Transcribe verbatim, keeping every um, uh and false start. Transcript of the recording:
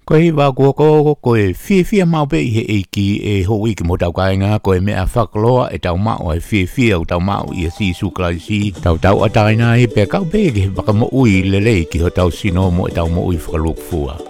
Koe wa ko ko koe fie fie mau pe i he eiki e ho i ki mo tau kai ngā koe mea whakaloa e tau mau e fie fie au tau mau i a si suklai si tau tau ataina e pe kau pe ki waka mo ui lele ki ho tau sino mo e tau mo ui whakaluk fua.